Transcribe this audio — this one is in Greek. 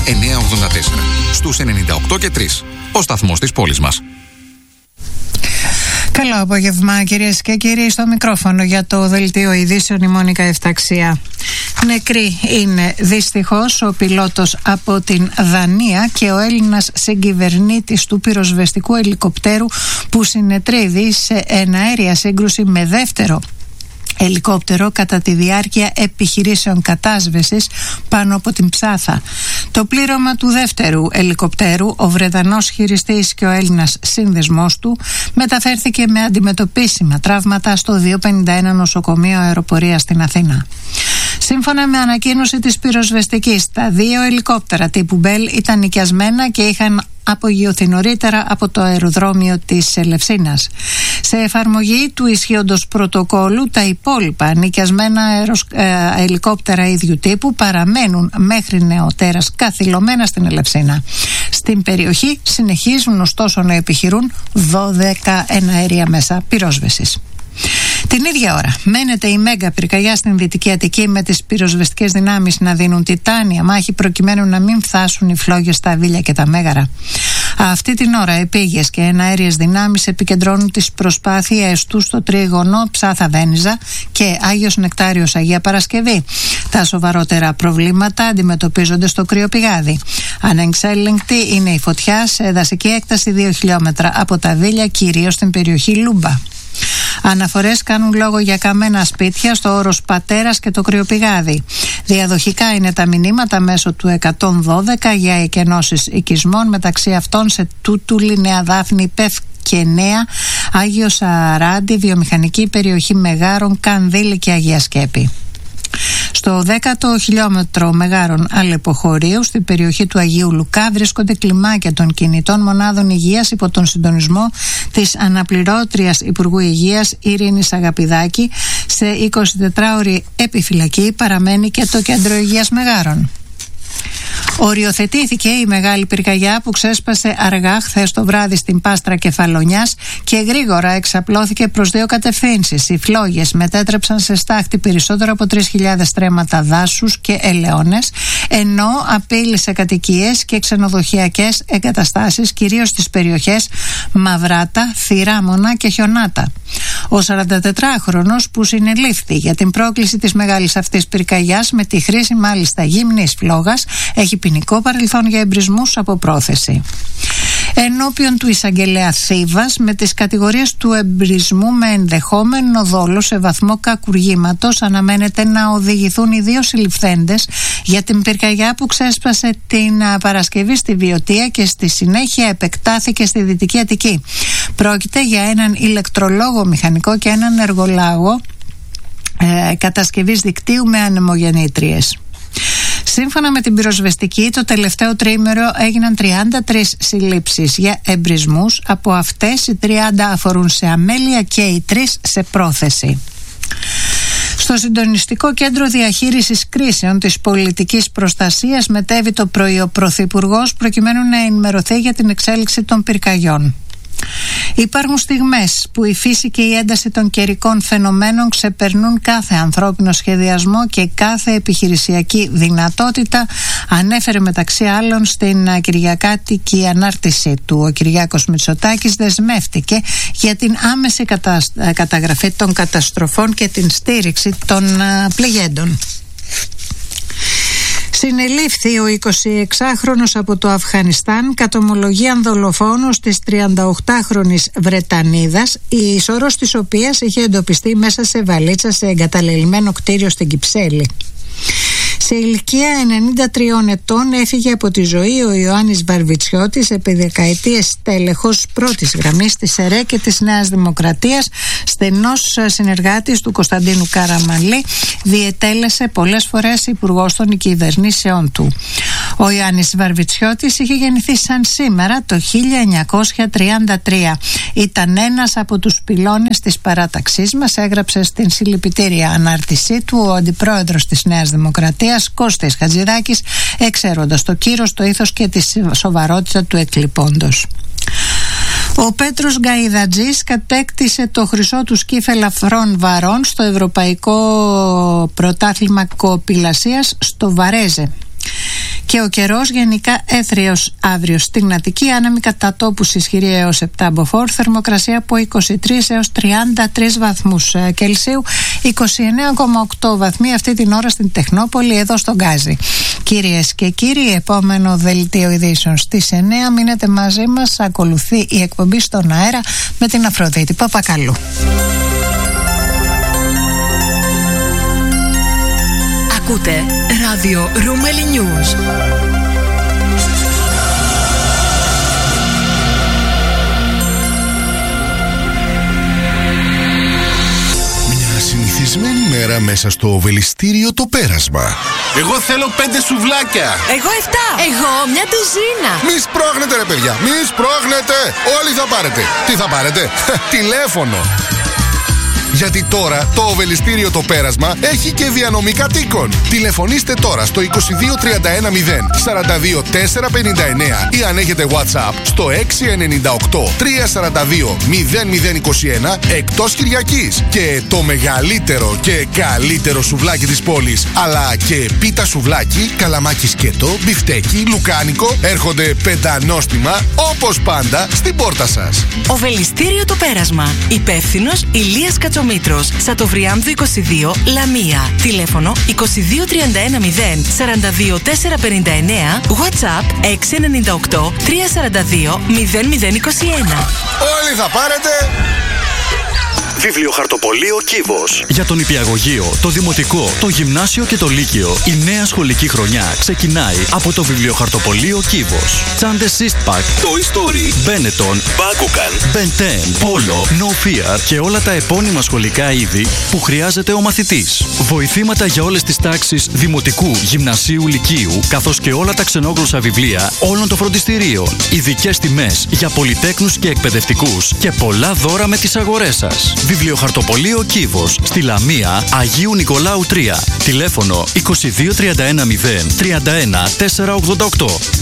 984. Στους 98 και 3. Ο σταθμός της πόλης μας. Καλό απόγευμα, κυρίες και κύριοι. Στο μικρόφωνο για το δελτίο ειδήσεων η Μόνικα Εφταξία. Νεκρή είναι δυστυχώς ο πιλότος από την Δανία και ο Έλληνας συγκυβερνήτης του πυροσβεστικού ελικοπτέρου που συνετρίδει σε εναέρια σύγκρουση με δεύτερο ελικόπτερο κατά τη διάρκεια επιχειρήσεων κατάσβεσης πάνω από την Ψάθα. Το πλήρωμα του δεύτερου ελικοπτέρου, ο Βρετανός χειριστής και ο Έλληνας σύνδεσμός του, μεταφέρθηκε με αντιμετωπίσιμα τραύματα στο 251 νοσοκομείο αεροπορίας στην Αθήνα. Σύμφωνα με ανακοίνωση της πυροσβεστικής, τα δύο ελικόπτερα τύπου Bell ήταν νοικιασμένα και είχαν απογειωθεί νωρίτερα από το αεροδρόμιο της Ελευσίνας. Σε εφαρμογή του ισχύοντος πρωτοκόλου, τα υπόλοιπα νοικιασμένα ελικόπτερα ίδιου τύπου παραμένουν μέχρι νεοτέρας καθυλωμένα στην Ελευσίνα. Στην περιοχή συνεχίζουν ωστόσο να επιχειρούν 12 εναέρια μέσα πυρόσβεσης. Την ίδια ώρα μένεται η μέγα πυρκαγιά στην Δυτική Αττική με τις πυροσβεστικές δυνάμεις να δίνουν τιτάνια μάχη προκειμένου να μην φτάσουν οι φλόγες στα Βίλια και τα Μέγαρα. Αυτή την ώρα επίγειες και εναέριες δυνάμεις επικεντρώνουν τις προσπάθειες τους στο τρίγωνο Ψάθα-Βένιζα και Άγιος Νεκτάριος Αγία Παρασκευή. Τα σοβαρότερα προβλήματα αντιμετωπίζονται στο Κρυοπηγάδι. Ανεξέλεγκτη είναι η φωτιά σε δασική έκταση 2 χιλιόμετρα από τα Βίλια, κυρίως στην περιοχή Λούμπα. Αναφορές κάνουν λόγο για καμένα σπίτια στο όρος Πατέρας και το Κρυοπηγάδι. Διαδοχικά είναι τα μηνύματα μέσω του 112 για εκενώσεις οικισμών, μεταξύ αυτών σε Τούτουλη, Νέα Δάφνη, Πεφ και Νέα, Άγιο Σαράντι, βιομηχανική περιοχή Μεγάρων, Κανδύλη και Αγία Σκέπη. Στο 10ο χιλιόμετρο Μεγάρων Αλεποχωρίου, στην περιοχή του Αγίου Λουκά, βρίσκονται κλιμάκια των κινητών μονάδων υγείας υπό τον συντονισμό της αναπληρώτριας Υπουργού Υγείας Ειρήνης Αγαπηδάκη. Σε 24ωρη επιφυλακή παραμένει και το Κέντρο Υγείας Μεγάρων. Οριοθετήθηκε η μεγάλη πυρκαγιά που ξέσπασε αργά χθες το βράδυ στην Πάστρα Κεφαλονιάς και γρήγορα εξαπλώθηκε προς δύο κατευθύνσεις. Οι φλόγες μετέτρεψαν σε στάχτη περισσότερο από 3.000 στρέμματα δάσους και ελαιώνες, ενώ απείλησε κατοικίες και ξενοδοχειακές εγκαταστάσεις, κυρίως στις περιοχές Μαυράτα, Θηράμωνα και Χιονάτα. Ο 44χρονος που συνελήφθη για την πρόκληση της μεγάλης αυτής πυρκαγιάς με τη χρήση μάλιστα γυμνής φλόγας έχει ποινικό παρελθόν για εμπρισμούς από πρόθεση. Ενώπιον του εισαγγελέα Θήβας με τις κατηγορίες του εμπρισμού με ενδεχόμενο δόλο σε βαθμό κακουργήματος αναμένεται να οδηγηθούν οι δύο συλληφθέντες για την πυρκαγιά που ξέσπασε την Παρασκευή στη Βιωτία και στη συνέχεια επεκτάθηκε στη Δυτική Αττική. Πρόκειται για έναν ηλεκτρολόγο μηχανικό και έναν εργολάγο κατασκευής δικτύου με ανεμογεννήτριες. Σύμφωνα με την πυροσβεστική, το τελευταίο τριήμερο έγιναν 33 συλλήψεις για εμπρισμούς. Από αυτές οι 30 αφορούν σε αμέλεια και οι 3 σε πρόθεση. Στο Συντονιστικό Κέντρο Διαχείρισης Κρίσεων της Πολιτικής Προστασίας μετέβη το πρωί ο Πρωθυπουργός προκειμένου να ενημερωθεί για την εξέλιξη των πυρκαγιών. Υπάρχουν στιγμές που η φύση και η ένταση των καιρικών φαινομένων ξεπερνούν κάθε ανθρώπινο σχεδιασμό και κάθε επιχειρησιακή δυνατότητα, ανέφερε μεταξύ άλλων στην κυριακάτικη ανάρτησή του. Ο Κυριάκος Μητσοτάκης δεσμεύτηκε για την άμεση καταγραφή των καταστροφών και την στήριξη των πληγέντων. Συνελήφθη ο 26χρονος από το Αφγανιστάν κατ' ομολογίαν δολοφόνος της 38χρονης Βρετανίδας, η σωρός της οποίας είχε εντοπιστεί μέσα σε βαλίτσα σε εγκαταλελειμμένο κτίριο στην Κυψέλη. Σε ηλικία 93 ετών έφυγε από τη ζωή ο Ιωάννης Βαρβιτσιώτης, επί δεκαετίες τέλεχος πρώτης γραμμής της ΕΡΕ και της Νέας Δημοκρατίας, στενός συνεργάτης του Κωνσταντίνου Καραμανλή, διετέλεσε πολλές φορές υπουργός των κυβερνήσεών του. Ο Ιωάννης Βαρβιτσιώτης είχε γεννηθεί σαν σήμερα το 1933. Ήταν ένας από τους πυλώνες της παράταξής μας, έγραψε στην συλληπιτήρια ανάρτησή του ο αντιπρόεδρος της Νέας Δημοκρατίας Κώστης Χατζηδάκης, εξαίροντας το κύρος, το ήθος και τη σοβαρότητα του εκλειπώντος. Ο Πέτρος Γκαϊδατζής κατέκτησε το χρυσό του σκύφ ελαφρών βαρών στο Ευρωπαϊκό Πρωτάθλημα Κοπηλασίας στο Βαρέζε. Και ο καιρός γενικά έθριος αύριο στην Αττική, άνεμη κατά τόπους ισχυρή έως 7 μποφόρ, θερμοκρασία από 23 έως 33 βαθμούς Κελσίου, 29,8 βαθμοί αυτή την ώρα στην Τεχνόπολη, εδώ στον Γκάζι. Κυρίες και κύριοι, επόμενο δελτίο ειδήσεων στις 9. Μείνετε μαζί μας, ακολουθεί η εκπομπή στον αέρα με την Αφροδίτη Παπακαλού. Ακούτε ράδιο Ρούμελι News. Συνηθισμένη μέρα μέσα στο Βελιστήριο το πέρασμα. Εγώ θέλω 5 σουβλάκια. Εγώ 7. Εγώ μια ντουζίνα. Μη σπρώχνετε ρε παιδιά, μη σπρώχνετε. Όλοι θα πάρετε. Τι θα πάρετε? Τηλέφωνο. Γιατί τώρα το Βελιστήριο το πέρασμα έχει και διανομή κατοίκων. Τηλεφωνήστε τώρα στο 22 31 0 42 459 ή αν έχετε WhatsApp στο 698 342 0021 εκτός Κυριακής. Και το μεγαλύτερο και καλύτερο σουβλάκι της πόλης, αλλά και πίτα σουβλάκι, καλαμάκι σκέτο, μπιφτέκι, λουκάνικο έρχονται πεντανόστιμα όπως πάντα στην πόρτα σας. Ο Βελιστήριο το πέρασμα. Υπεύθυνος Ηλίας Κατσομήτρος, Σατοβριάνδου 22, Λαμία. Τηλέφωνο 22 31 0 42 459, WhatsApp 698 342 0021. Όλοι θα πάρετε. Βιβλιοχαρτοπωλείο Κύβος. Για τον νηπιαγωγείο, το δημοτικό, το γυμνάσιο και το λύκειο, η νέα σχολική χρονιά ξεκινάει από το Βιβλιοχαρτοπωλείο Κύβος. Τσάντες Eastpak, Toy Story, Benetton, Bakugan, Ben 10, Polo, No Fear και όλα τα επώνυμα σχολικά είδη που χρειάζεται ο μαθητής. Βοηθήματα για όλες τις τάξεις δημοτικού, γυμνασίου, λυκείου, καθώς και όλα τα ξενόγλωσσα βιβλία όλων των φροντιστηρίων. Ειδικές τιμές για πολυτέκνους και εκπαιδευτικούς και πολλά δώρα με τις αγορές σας. Βιβλιοχαρτοπωλείο Κύβος, στη Λαμία, Αγίου Νικολάου 3. Τηλέφωνο 22 31 0 31 488.